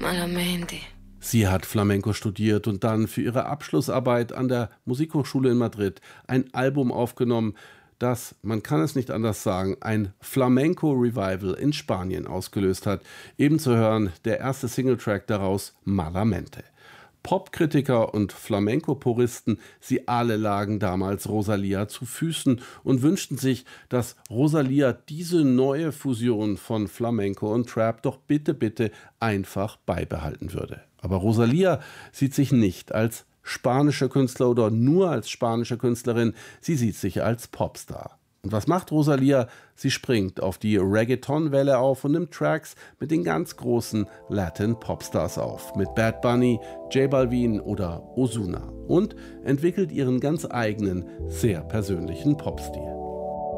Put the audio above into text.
Malamente. Sie hat Flamenco studiert und dann für ihre Abschlussarbeit an der Musikhochschule in Madrid ein Album aufgenommen, das, man kann es nicht anders sagen, ein Flamenco-Revival in Spanien ausgelöst hat. Eben zu hören der erste Singletrack daraus, Malamente. Popkritiker und Flamenco-Puristen, sie alle lagen damals Rosalía zu Füßen und wünschten sich, dass Rosalía diese neue Fusion von Flamenco und Trap doch bitte einfach beibehalten würde. Aber Rosalía sieht sich nicht als spanischer Künstler oder nur als spanische Künstlerin, sie sieht sich als Popstar. Und was macht Rosalía? Sie springt auf die Reggaeton-Welle auf und nimmt Tracks mit den ganz großen Latin-Popstars auf. Mit Bad Bunny, J Balvin oder Ozuna. Und entwickelt ihren ganz eigenen, sehr persönlichen Popstil.